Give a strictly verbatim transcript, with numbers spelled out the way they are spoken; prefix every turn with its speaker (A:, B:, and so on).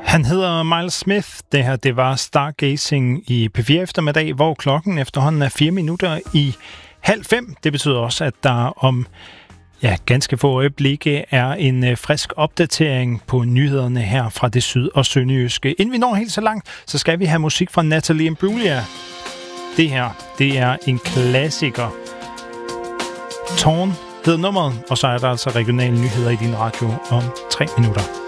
A: Han hedder Miles Smith. Det her, det var Stargazing i P fire eftermiddag, hvor klokken efterhånden er fire minutter i halv fem. Det betyder også, at der om ja, ganske få øjeblikke er en øh, frisk opdatering på nyhederne her fra det syd- og sønderjyske. Inden vi når helt så langt, så skal vi have musik fra Natalie Imbruglia. Det her, det er en klassiker. Torn hedder nummeret, og så er der altså regionale nyheder i din radio om tre minutter.